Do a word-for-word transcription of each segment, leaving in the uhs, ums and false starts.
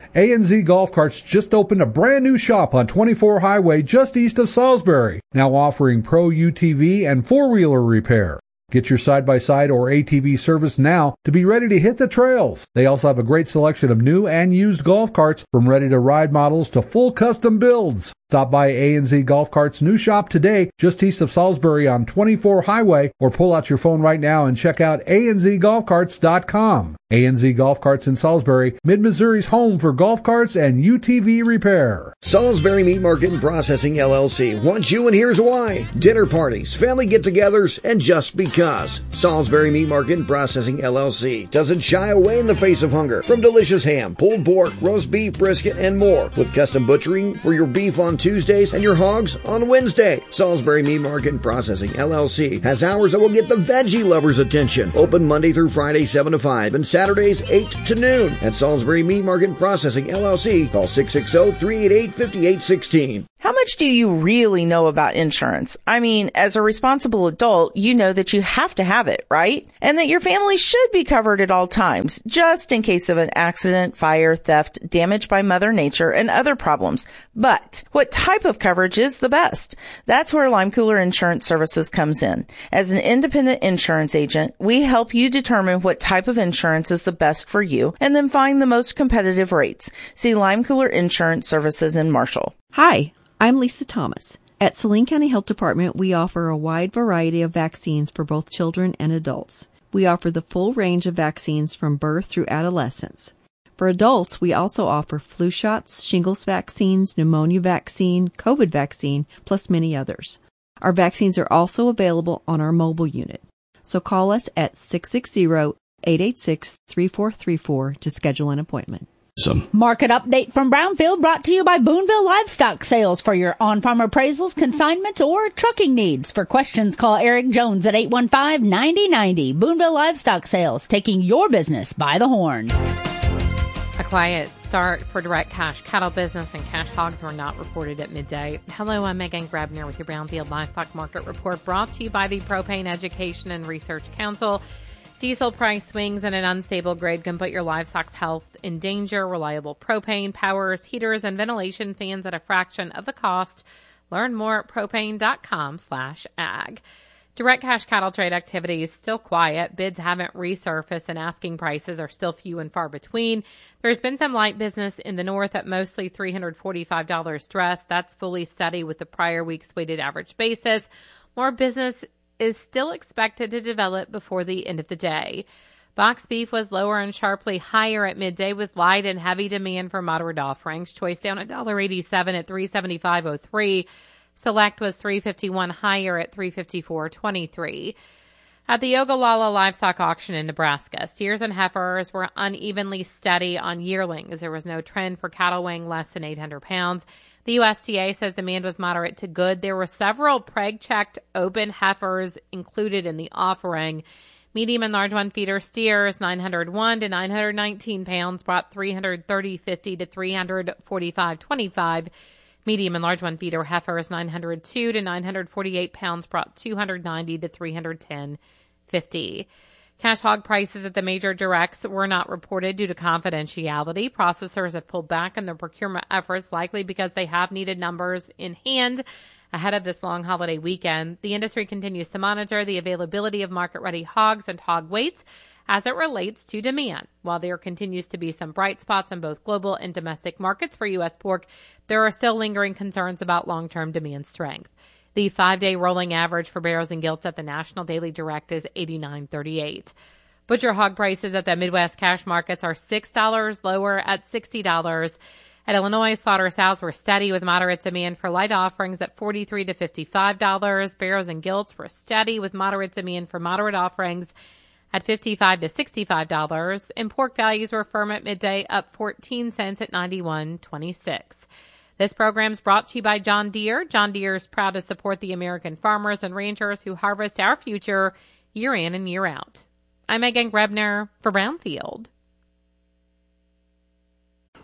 A N Z Golf Carts just opened a brand new shop on twenty-four Highway just east of Salisbury, now offering pro U T V and four-wheeler repair. Get your side-by-side or A T V service now to be ready to hit the trails. They also have a great selection of new and used golf carts, from ready-to-ride models to full custom builds. Stop by A N Z Golf Carts' new shop today, just east of Salisbury on twenty-four Highway, or pull out your phone right now and check out A N Z golf carts dot com. A N Z Golf Carts in Salisbury, Mid-Missouri's home for golf carts and U T V repair. Salisbury Meat Market and Processing, L L C wants you, and here's why. Dinner parties, family get-togethers, and just because. Salisbury Meat Market and Processing, L L C doesn't shy away in the face of hunger. From delicious ham, pulled pork, roast beef, brisket, and more, with custom butchering for your beef on Tuesdays and your hogs on Wednesday. Salisbury Meat Market and Processing, L L C has hours that will get the veggie lovers' attention. Open Monday through Friday, seven to five, and Saturdays, eight to noon. At Salisbury Meat Market and Processing, L L C, call six six zero, three eight eight, five eight one six. How much do you really know about insurance? I mean, as a responsible adult, you know that you have to have it, right? And that your family should be covered at all times, just in case of an accident, fire, theft, damage by Mother Nature, and other problems. But what type of coverage is the best? That's where Lime Cooler Insurance Services comes in. As an independent insurance agent, we help you determine what type of insurance is the best for you, and then find the most competitive rates. See Lime Cooler Insurance Services in Marshall. Hi, I'm Lisa Thomas. At Saline County Health Department, we offer a wide variety of vaccines for both children and adults. We offer the full range of vaccines from birth through adolescence. For adults, we also offer flu shots, shingles vaccines, pneumonia vaccine, COVID vaccine, plus many others. Our vaccines are also available on our mobile unit. So call us at six six zero, eight eight six, three four three four to schedule an appointment. Market update from Brownfield, brought to you by Boonville Livestock Sales for your on-farm appraisals, consignments, or trucking needs. For questions, call Eric Jones at eight one five, nine zero nine zero. Boonville Livestock Sales, taking your business by the horns. A quiet start for direct cash cattle business, and cash hogs were not reported at midday. Hello, I'm Megan Grebner with your Brownfield Livestock Market Report, brought to you by the Propane Education and Research Council. Diesel price swings and an unstable grid can put your livestock's health in danger. Reliable propane, powers, heaters, and ventilation fans at a fraction of the cost. Learn more at propane.com slash ag. Direct cash cattle trade activity is still quiet. Bids haven't resurfaced and asking prices are still few and far between. There's been some light business in the north at mostly three hundred forty-five dollars stress. That's fully steady with the prior week's weighted average basis. More business is still expected to develop before the end of the day. Box beef was lower and sharply higher at midday, with light and heavy demand for moderate offerings. Choice down one dollar eighty-seven at three seventy-five oh three. Select was three fifty-one higher at three fifty-four twenty-three. At the Ogallala Livestock Auction in Nebraska, steers and heifers were unevenly steady on yearlings. There was no trend for cattle weighing less than eight hundred pounds. The U S D A says demand was moderate to good. There were several preg-checked open heifers included in the offering. Medium and large one feeder steers, nine hundred one to nine hundred nineteen pounds, brought three hundred thirty fifty to three hundred forty-five twenty-five. Medium and large one feeder heifers, nine hundred two to nine hundred forty-eight pounds, brought two hundred ninety to three hundred ten fifty. Cash hog prices at the major directs were not reported due to confidentiality. Processors have pulled back on their procurement efforts, likely because they have needed numbers in hand ahead of this long holiday weekend. The industry continues to monitor the availability of market-ready hogs and hog weights as it relates to demand. While there continues to be some bright spots in both global and domestic markets for U S pork, there are still lingering concerns about long-term demand strength. The five-day rolling average for barrows and gilts at the National Daily Direct is eighty-nine thirty-eight. Butcher hog prices at the Midwest cash markets are six dollars lower at sixty dollars. At Illinois, slaughter sows were steady with moderate demand for light offerings at forty-three to fifty-five dollars. Barrows and gilts were steady with moderate demand for moderate offerings at fifty-five to sixty-five dollars. And pork values were firm at midday, up fourteen cents at ninety-one twenty-six. This program is brought to you by John Deere. John Deere is proud to support the American farmers and ranchers who harvest our future year in and year out. I'm Megan Grebner for Brownfield.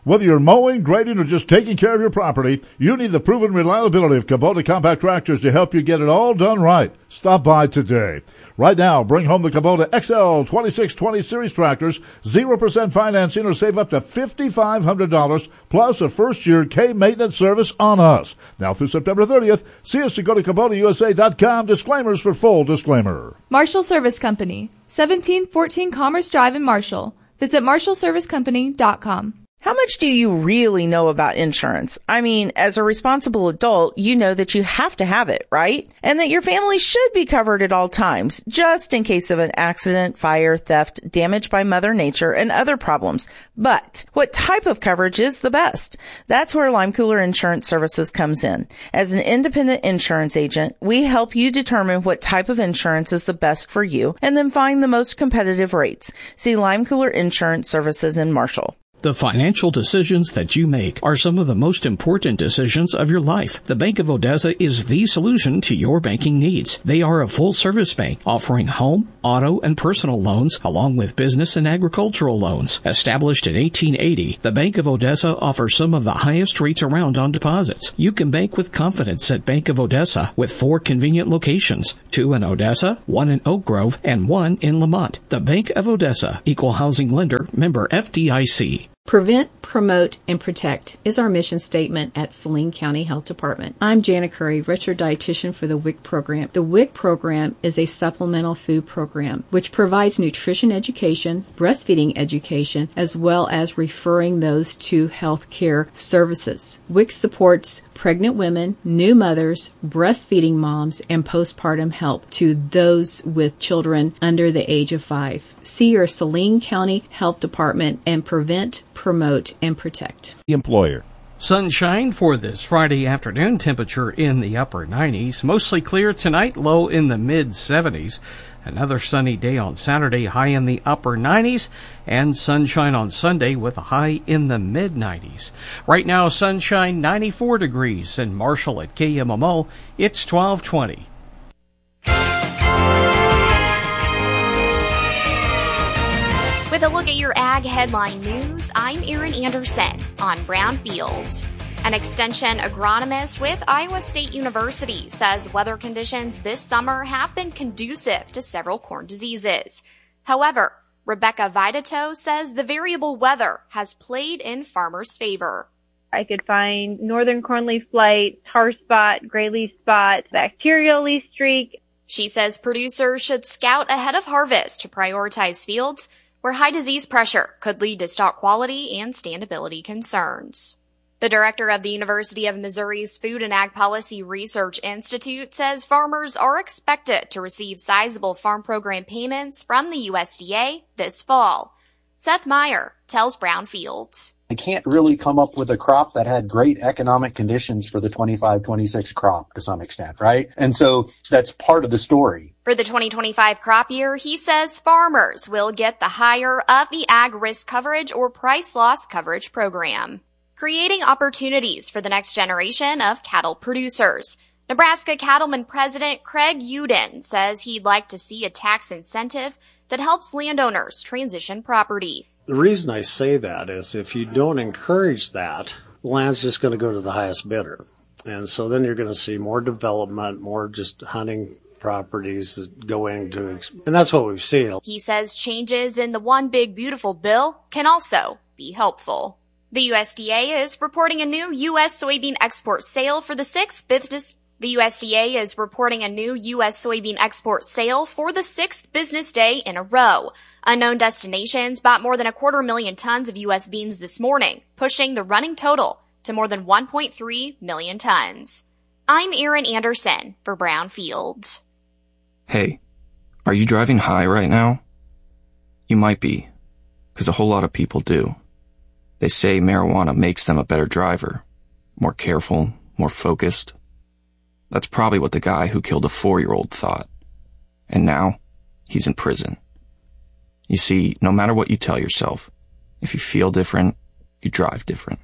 Whether you're mowing, grading, or just taking care of your property, you need the proven reliability of Kubota compact tractors to help you get it all done right. Stop by today. Right now, bring home the Kubota X L twenty-six twenty Series tractors, zero percent financing, or save up to five thousand five hundred dollars, plus a first-year K-maintenance service on us. Now through September thirtieth, see us to go to Kubota U S A dot com. Disclaimers for full disclaimer. Marshall Service Company, seventeen fourteen Commerce Drive in Marshall. Visit marshall service company dot com. How much do you really know about insurance? I mean, as a responsible adult, you know that you have to have it, right? And that your family should be covered at all times, just in case of an accident, fire, theft, damage by Mother Nature, and other problems. But what type of coverage is the best? That's where Lime Cooler Insurance Services comes in. As an independent insurance agent, we help you determine what type of insurance is the best for you and then find the most competitive rates. See Lime Cooler Insurance Services in Marshall. The financial decisions that you make are some of the most important decisions of your life. The Bank of Odessa is the solution to your banking needs. They are a full-service bank offering home, auto, and personal loans along with business and agricultural loans. Established in eighteen eighty, the Bank of Odessa offers some of the highest rates around on deposits. You can bank with confidence at Bank of Odessa with four convenient locations, two in Odessa, one in Oak Grove, and one in Lamont. The Bank of Odessa, Equal Housing Lender, member F D I C. Prevent, promote, and protect is our mission statement at Saline County Health Department. I'm Jana Curry, registered dietitian for the W I C program. The W I C program is a supplemental food program which provides nutrition education, breastfeeding education, as well as referring those to health care services. W I C supports pregnant women, new mothers, breastfeeding moms, and postpartum help to those with children under the age of five. See your Saline County Health Department and prevent, promote, and protect. The employer. Sunshine for this Friday afternoon, temperature in the upper nineties. Mostly clear tonight, low in the mid seventies. Another sunny day on Saturday, high in the upper nineties, and sunshine on Sunday with a high in the mid nineties. Right now, sunshine ninety-four degrees in Marshall at K M M O. It's twelve twenty. With a look at your ag headline news, I'm Erin Anderson on Brownfield. An extension agronomist with Iowa State University says weather conditions this summer have been conducive to several corn diseases. However, Rebecca Vidito says the variable weather has played in farmers' favor. I could find northern cornleaf blight, tar spot, gray leaf spot, bacterial leaf streak. She says producers should scout ahead of harvest to prioritize fields where high disease pressure could lead to stalk quality and standability concerns. The director of the University of Missouri's Food and Ag Policy Research Institute says farmers are expected to receive sizable farm program payments from the U S D A this fall. Seth Meyer tells Brownfield. I can't really come up with a crop that had great economic conditions for the twenty-five twenty-six crop to some extent, right? And so that's part of the story. For the twenty twenty-five crop year, he says farmers will get the higher of the Ag Risk Coverage or Price Loss Coverage program, creating opportunities for the next generation of cattle producers. Nebraska Cattlemen President Craig Uden says he'd like to see a tax incentive that helps landowners transition property. The reason I say that is if you don't encourage that, the land's just going to go to the highest bidder. And so then you're going to see more development, more just hunting properties that go into, and that's what we've seen. He says changes in the One Big Beautiful bill can also be helpful. The U S D A is reporting a new U S soybean export sale for the sixth business. The U S D A is reporting a new U S soybean export sale for the sixth business day in a row. Unknown Destinations bought more than a quarter million tons of U S beans this morning, pushing the running total to more than one point three million tons. I'm Erin Anderson for Brownfield. Hey, are you driving high right now? You might be, because a whole lot of people do. They say marijuana makes them a better driver, more careful, more focused. That's probably what the guy who killed a four-year-old thought. And now, he's in prison. You see, no matter what you tell yourself, if you feel different, you drive different.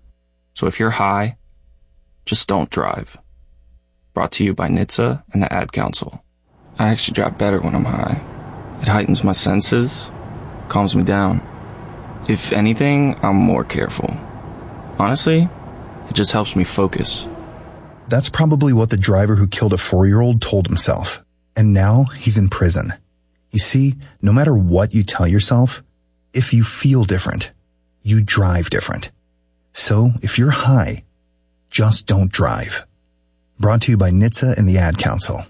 So if you're high, just don't drive. Brought to you by N H T S A and the Ad Council. I actually drive better when I'm high. It heightens my senses, calms me down. If anything, I'm more careful. Honestly, it just helps me focus. That's probably what the driver who killed a four-year-old told himself. And now he's in prison. You see, no matter what you tell yourself, if you feel different, you drive different. So if you're high, just don't drive. Brought to you by N H T S A and the Ad Council.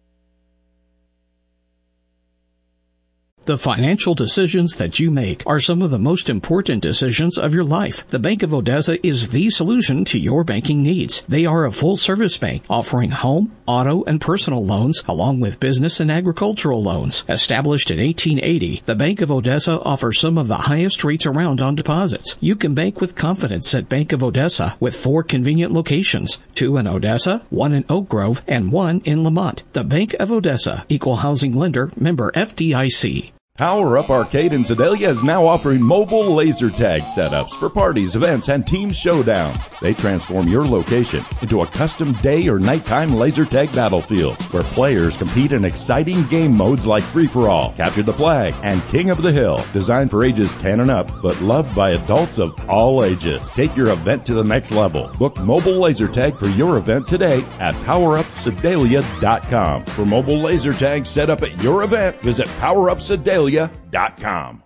The financial decisions that you make are some of the most important decisions of your life. The Bank of Odessa is the solution to your banking needs. They are a full-service bank offering home, auto, and personal loans along with business and agricultural loans. Established in eighteen eighty, the Bank of Odessa offers some of the highest rates around on deposits. You can bank with confidence at Bank of Odessa with four convenient locations, two in Odessa, one in Oak Grove, and one in Lamont. The Bank of Odessa, Equal Housing Lender, member F D I C. Power Up Arcade in Sedalia is now offering mobile laser tag setups for parties, events, and team showdowns. They transform your location into a custom day or nighttime laser tag battlefield where players compete in exciting game modes like Free-for-All, Capture the Flag, and King of the Hill. Designed for ages ten and up, but loved by adults of all ages. Take your event to the next level. Book mobile laser tag for your event today at power up sedalia dot com. For mobile laser tag set up at your event, visit power up sedalia dot com.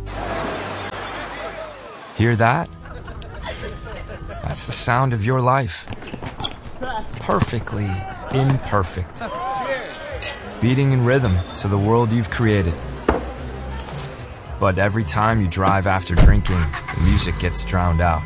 Hear that? That's the sound of your life. Perfectly imperfect. Beating in rhythm to the world you've created. But every time you drive after drinking, the music gets drowned out.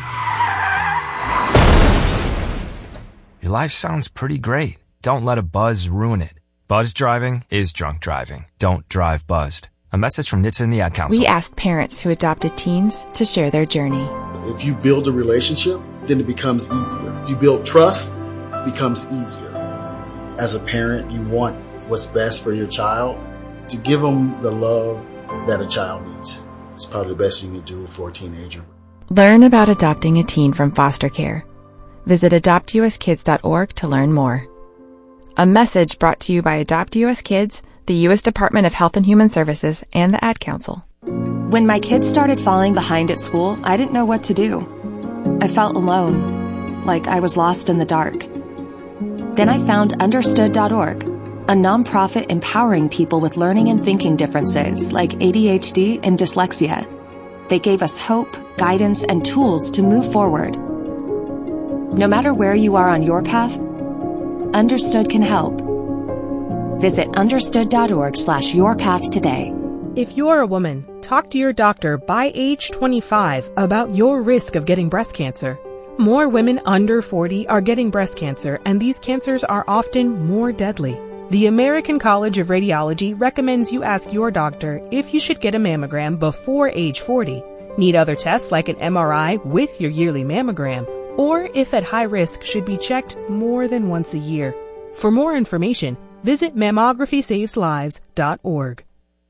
Your life sounds pretty great. Don't let a buzz ruin it. Buzz driving is drunk driving. Don't drive buzzed. A message from N H T S A and the Ad Council. We asked parents who adopted teens to share their journey. If you build a relationship, then it becomes easier. If you build trust, it becomes easier. As a parent, you want what's best for your child. To give them the love that a child needs. It's probably the best you can do for a teenager. Learn about adopting a teen from foster care. Visit adopt u s kids dot org to learn more. A message brought to you by Adopt U S Kids, the U S Department of Health and Human Services, and the Ad Council. When my kids started falling behind at school, I didn't know what to do. I felt alone, like I was lost in the dark. Then I found understood dot org, a nonprofit empowering people with learning and thinking differences like A D H D and dyslexia. They gave us hope, guidance, and tools to move forward. No matter where you are on your path, Understood can help. Visit understood dot org slash your path today. If you're a woman, talk to your doctor by age twenty-five about your risk of getting breast cancer. More women under forty are getting breast cancer, and these cancers are often more deadly. The American College of Radiology recommends you ask your doctor if you should get a mammogram before age forty, need other tests like an M R I with your yearly mammogram, or if at high risk should be checked more than once a year. For more information, visit mammography saves lives dot org.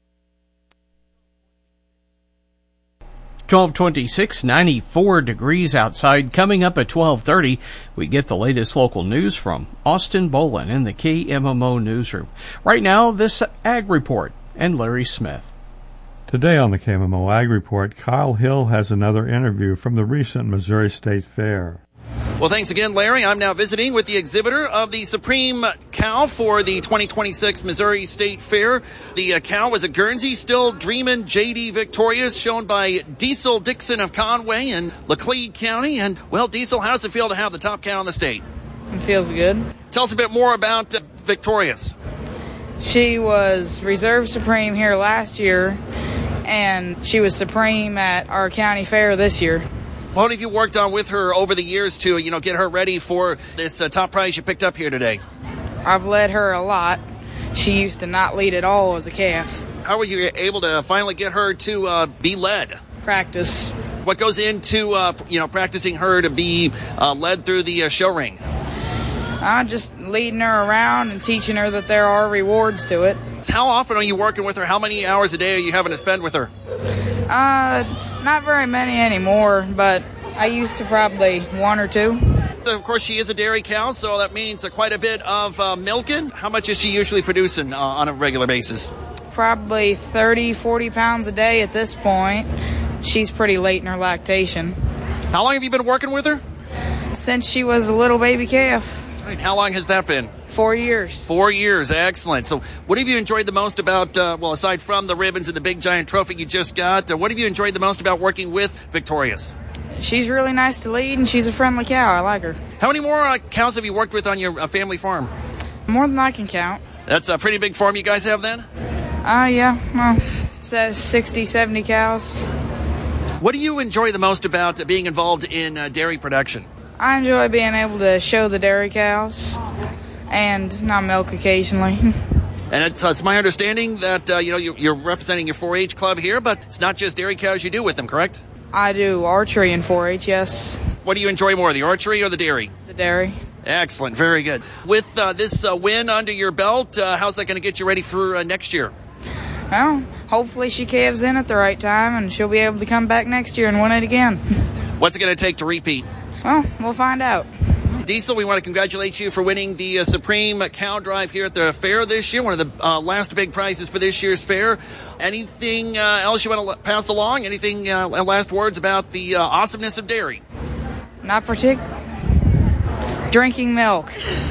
twelve twenty-six, ninety-four degrees outside. Coming up at twelve thirty, we get the latest local news from Austin Bolin in the K M M O newsroom. Right now, this Ag Report and Larry Smith. Today on the K M M O Ag Report, Kyle Hill has another interview from the recent Missouri State Fair. Well, thanks again, Larry. I'm now visiting with the exhibitor of the Supreme Cow for the twenty twenty-six Missouri State Fair. The uh, cow was a Guernsey, still dreaming J D Victorious, shown by Diesel Dixon of Conway and Laclede County. And, well, Diesel, how does it feel to have the top cow in the state? It feels good. Tell us a bit more about uh, Victorious. She was Reserve Supreme here last year, and she was Supreme at our county fair this year. What have you worked on with her over the years to, you know, get her ready for this uh, top prize you picked up here today? I've led her a lot. She used to not lead at all as a calf. How were you able to finally get her to uh, be led? Practice. What goes into, uh, you know, practicing her to be uh, led through the uh, show ring? I'm just leading her around and teaching her that there are rewards to it. How often are you working with her? How many hours a day are you having to spend with her? Uh, not very many anymore, but I used to probably one or two. Of course, she is a dairy cow, so that means uh, quite a bit of uh, milking. How much is she usually producing uh, on a regular basis? Probably thirty, forty pounds a day at this point. She's pretty late in her lactation. How long have you been working with her? Since she was a little baby calf. Right. How long has that been? Four years. Four years. Excellent. So what have you enjoyed the most about, uh, well, aside from the ribbons and the big giant trophy you just got, uh, what have you enjoyed the most about working with Victorious? She's really nice to lead, and she's a friendly cow. I like her. How many more uh, cows have you worked with on your uh, family farm? More than I can count. That's a pretty big farm you guys have then? Uh, yeah. Well, it says sixty, seventy cows. What do you enjoy the most about uh, being involved in uh, dairy production? I enjoy being able to show the dairy cows and not milk occasionally. And it's, uh, it's my understanding that, uh, you know, you're, you're representing your four H club here, but it's not just dairy cows you do with them, correct? I do archery and four H, yes. What do you enjoy more, the archery or the dairy? The dairy. Excellent. Very good. With uh, this uh, win under your belt, uh, how's that going to get you ready for uh, next year? Well, hopefully she calves in at the right time, and she'll be able to come back next year and win it again. What's it going to take to repeat? Well, we'll find out. Diesel, we want to congratulate you for winning the uh, Supreme Cow Drive here at the fair this year, one of the uh, last big prizes for this year's fair. Anything uh, else you want to pass along? Anything, uh, last words about the uh, awesomeness of dairy? Not particular. Drinking milk.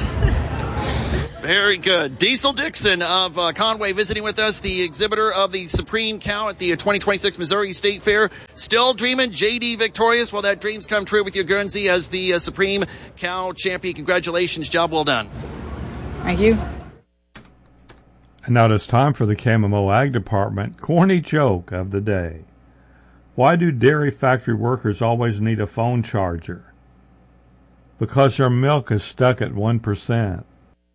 Very good. Diesel Dixon of uh, Conway visiting with us, the exhibitor of the Supreme Cow at the twenty twenty-six Missouri State Fair. Still dreaming J D Victorious. Well, that dream's come true with your Guernsey as the uh, Supreme Cow champion. Congratulations. Job well done. Thank you. And now it's time for the K M M O Ag Department corny joke of the day. Why do dairy factory workers always need a phone charger? Because their milk is stuck at one percent.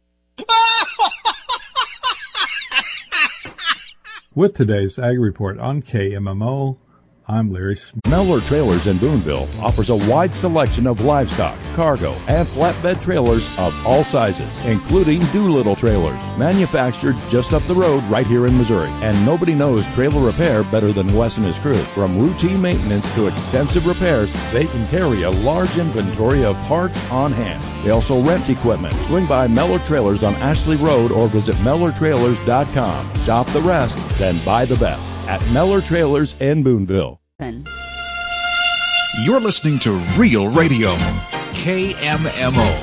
With today's Ag Report on K M M O, I'm Larry Smith. Mellor Trailers in Boonville offers a wide selection of livestock, cargo, and flatbed trailers of all sizes, including Doolittle trailers, manufactured just up the road right here in Missouri. And nobody knows trailer repair better than Wes and his crew. From routine maintenance to extensive repairs, they can carry a large inventory of parts on hand. They also rent equipment. Swing by Mellor Trailers on Ashley Road or visit Mellor Trailers dot com. Shop the rest, then buy the best at Mellor Trailers in Boonville. You're listening to Real Radio, K M M O.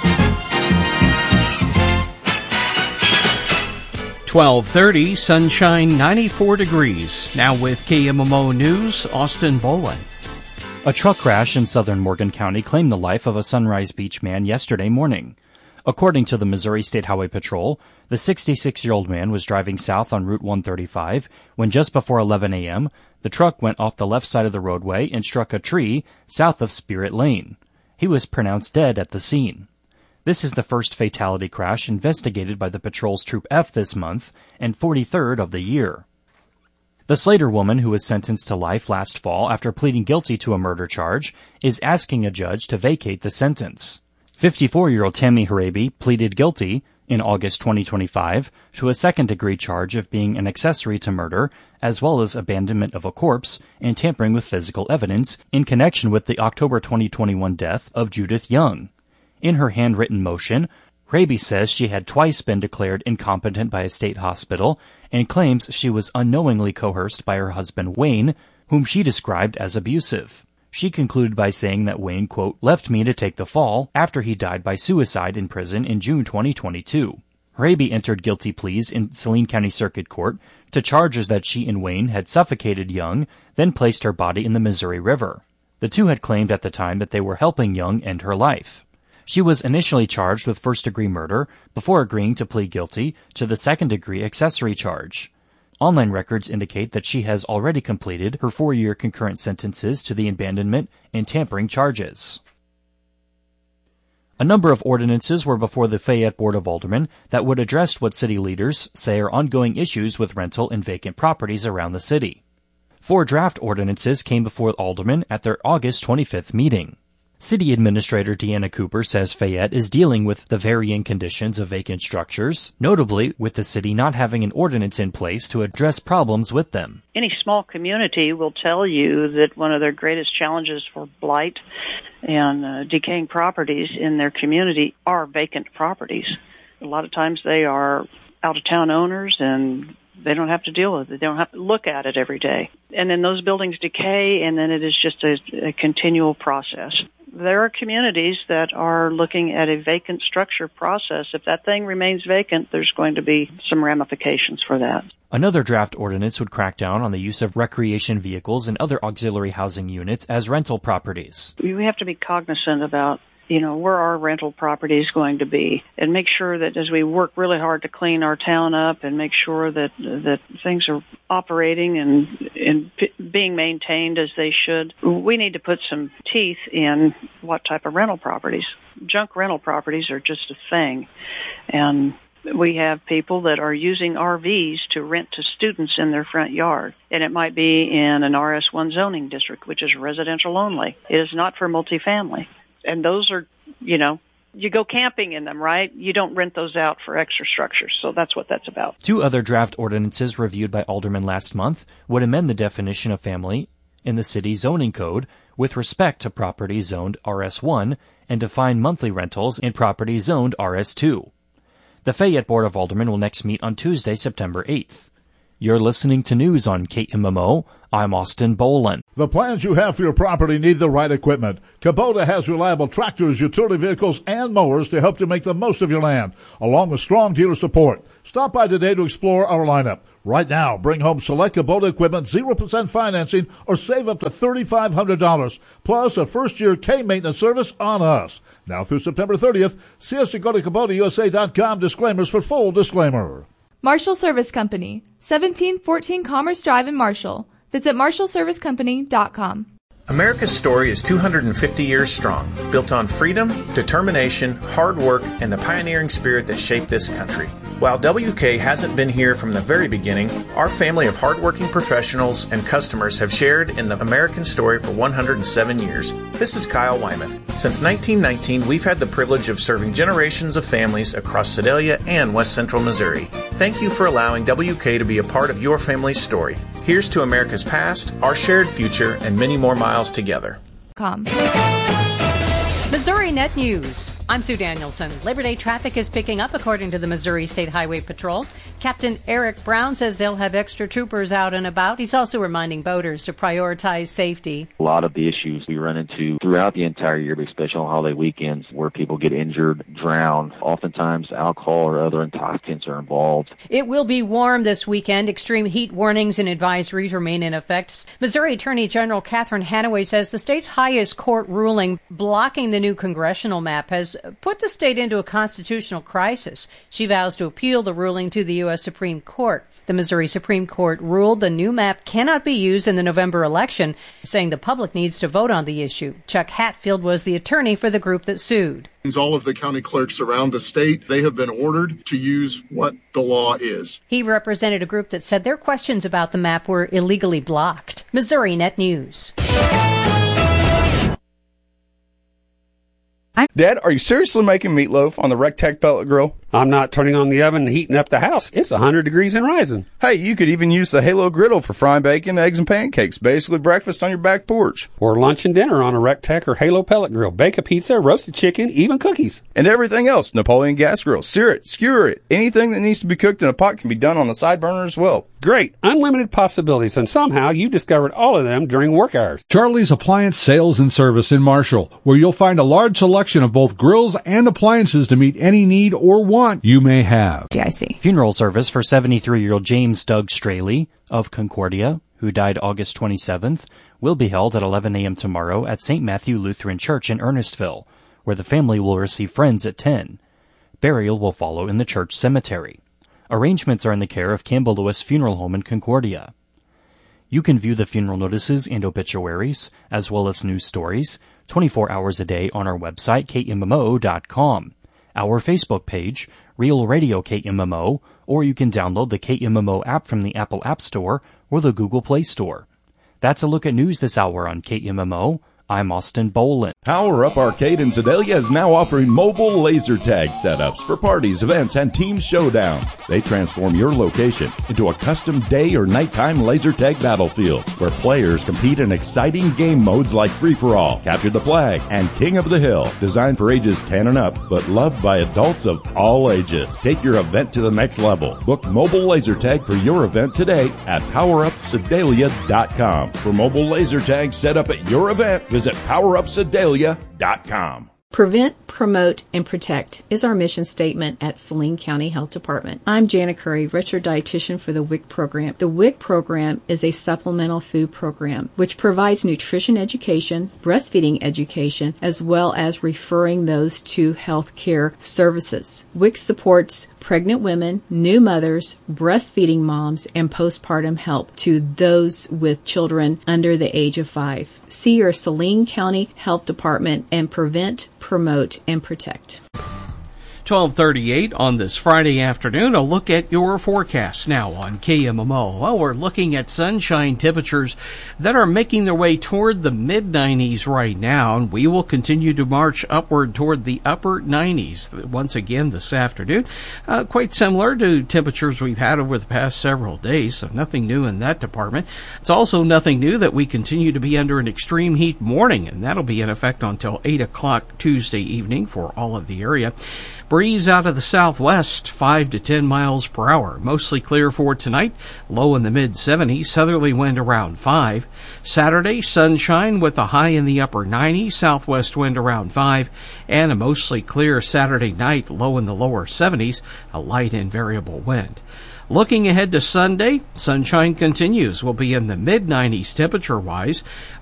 twelve thirty, sunshine, ninety-four degrees. Now with K M M O News, Austin Boland. A truck crash in southern Morgan County claimed the life of a Sunrise Beach man yesterday morning. According to the Missouri State Highway Patrol, the sixty-six-year-old man was driving south on Route one thirty-five when just before eleven a.m., the truck went off the left side of the roadway and struck a tree south of Spirit Lane. He was pronounced dead at the scene. This is the first fatality crash investigated by the patrol's Troop F this month and forty-third of the year. The Slater woman, who was sentenced to life last fall after pleading guilty to a murder charge, is asking a judge to vacate the sentence. fifty-four-year-old Tammy Harabi pleaded guilty in August twenty twenty-five to a second-degree charge of being an accessory to murder, as well as abandonment of a corpse and tampering with physical evidence in connection with the October twenty twenty-one death of Judith Young. In her handwritten motion, Harabi says she had twice been declared incompetent by a state hospital and claims she was unknowingly coerced by her husband Wayne, whom she described as abusive. She concluded by saying that Wayne, quote, left me to take the fall after he died by suicide in prison in June twenty twenty-two. Harabi entered guilty pleas in Saline County Circuit Court to charges that she and Wayne had suffocated Young, then placed her body in the Missouri River. The two had claimed at the time that they were helping Young end her life. She was initially charged with first-degree murder before agreeing to plead guilty to the second-degree accessory charge. Online records indicate that she has already completed her four-year concurrent sentences to the abandonment and tampering charges. A number of ordinances were before the Fayette Board of Aldermen that would address what city leaders say are ongoing issues with rental and vacant properties around the city. Four draft ordinances came before aldermen at their August twenty-fifth meeting. City Administrator Deanna Cooper says Fayette is dealing with the varying conditions of vacant structures, notably with the city not having an ordinance in place to address problems with them. Any small community will tell you that one of their greatest challenges for blight and uh, decaying properties in their community are vacant properties. A lot of times they are out-of-town owners and they don't have to deal with it. They don't have to look at it every day. And then those buildings decay, and then it is just a, a continual process. There are communities that are looking at a vacant structure process. If that thing remains vacant, there's going to be some ramifications for that. Another draft ordinance would crack down on the use of recreation vehicles and other auxiliary housing units as rental properties. We have to be cognizant about, you know, where our rental property is going to be, and make sure that as we work really hard to clean our town up and make sure that that things are operating and, and p- being maintained as they should, we need to put some teeth in what type of rental properties. Junk rental properties are just a thing. And we have people that are using R Vs to rent to students in their front yard. And it might be in an R S one zoning district, which is residential only. It is not for multifamily. And those are, you know, you go camping in them, right? You don't rent those out for extra structures. So that's what that's about. Two other draft ordinances reviewed by aldermen last month would amend the definition of family in the city zoning code with respect to property zoned R S one and define monthly rentals in property zoned R S two. The Fayette Board of Aldermen will next meet on Tuesday, September eighth. You're listening to news on K M M O. I'm Austin Boland. The plans you have for your property need the right equipment. Kubota has reliable tractors, utility vehicles, and mowers to help you make the most of your land, along with strong dealer support. Stop by today to explore our lineup. Right now, bring home select Kubota equipment, zero percent financing, or save up to three thousand five hundred dollars, plus a first-year K-maintenance service on us. Now through September thirtieth, see us at go to Kubota U S A dot com. Disclaimers for full disclaimer. Marshall Service Company, seventeen fourteen Commerce Drive in Marshall. Visit marshall service company dot com. America's story is two hundred fifty years strong, built on freedom, determination, hard work, and the pioneering spirit that shaped this country. While W K hasn't been here from the very beginning, our family of hardworking professionals and customers have shared in the American story for one hundred seven years. This is Kyle Wymuth. Since nineteen nineteen, we've had the privilege of serving generations of families across Sedalia and West Central Missouri. Thank you for allowing W K to be a part of your family's story. Here's to America's past, our shared future, and many more miles together. Com. Missouri Net News. I'm Sue Danielson. Labor Day traffic is picking up according to the Missouri State Highway Patrol. Captain Eric Brown says they'll have extra troopers out and about. He's also reminding boaters to prioritize safety. A lot of the issues we run into throughout the entire year, but especially on holiday weekends, where people get injured, drowned. Oftentimes alcohol or other intoxicants are involved. It will be warm this weekend. Extreme heat warnings and advisories remain in effect. Missouri Attorney General Catherine Hanaway says the state's highest court ruling blocking the new congressional map has put the state into a constitutional crisis. She vows to appeal the ruling to the U S Supreme Court. The Missouri Supreme Court ruled the new map cannot be used in the November election, saying the public needs to vote on the issue. Chuck Hatfield was the attorney for the group that sued. All of the county clerks around the state, they have been ordered to use what the law is. He represented a group that said their questions about the map were illegally blocked. Missouri Net News. Dad, are you seriously making meatloaf on the Rectech pellet grill? I'm not turning on the oven and heating up the house. It's one hundred degrees and rising. Hey, you could even use the Halo griddle for frying bacon, eggs, and pancakes. Basically breakfast on your back porch. Or lunch and dinner on a Rectech or Halo pellet grill. Bake a pizza, roasted chicken, even cookies. And everything else. Napoleon gas grill. Sear it, skewer it. Anything that needs to be cooked in a pot can be done on the side burner as well. Great. Unlimited possibilities. And somehow you discovered all of them during work hours. Charlie's Appliance Sales and Service in Marshall, where you'll find a large selection of both grills and appliances to meet any need or want you may have. D I C. Funeral service for seventy-three-year-old James Doug Straley of Concordia, who died August twenty-seventh, will be held at eleven a.m. tomorrow at Saint Matthew Lutheran Church in Ernestville, where the family will receive friends at ten. Burial will follow in the church cemetery. Arrangements are in the care of Campbell Lewis Funeral Home in Concordia. You can view the funeral notices and obituaries, as well as news stories, twenty-four hours a day on our website, K M M O dot com, our Facebook page, Real Radio K M M O, or you can download the K M M O app from the Apple App Store or the Google Play Store. That's a look at news this hour on K M M O. I'm Austin Boland. Power Up Arcade in Sedalia is now offering mobile laser tag setups for parties, events, and team showdowns. They transform your location into a custom day or nighttime laser tag battlefield where players compete in exciting game modes like Free-for-All, Capture the Flag, and King of the Hill. Designed for ages ten and up, but loved by adults of all ages. Take your event to the next level. Book mobile laser tag for your event today at power up sedalia dot com. For mobile laser tag set up at your event, visit power up sedalia dot com. Prevent, promote, and protect is our mission statement at Saline County Health Department. I'm Jana Curry, registered dietitian for the W I C program. The W I C program is a supplemental food program which provides nutrition education, breastfeeding education, as well as referring those to health care services. W I C supports pregnant women, new mothers, breastfeeding moms, and postpartum help to those with children under the age of five. See your Saline County Health Department and prevent, promote, and protect. twelve thirty-eight on this Friday afternoon. A look at your forecast now on K M M O. Well, we're looking at sunshine temperatures that are making their way toward the mid nineties right now, and we will continue to march upward toward the upper nineties once again this afternoon. Uh, quite similar to temperatures we've had over the past several days, so nothing new in that department. It's also nothing new that we continue to be under an extreme heat warning, and that'll be in effect until eight o'clock Tuesday evening for all of the area. Breeze out of the southwest, five to ten miles per hour. Mostly clear for tonight, low in the mid seventies, southerly wind around five. Saturday, sunshine with a high in the upper nineties, southwest wind around five, and a mostly clear Saturday night, low in the lower seventies, a light and variable wind. Looking ahead to Sunday, sunshine continues. We'll be in the mid nineties temperature-wise.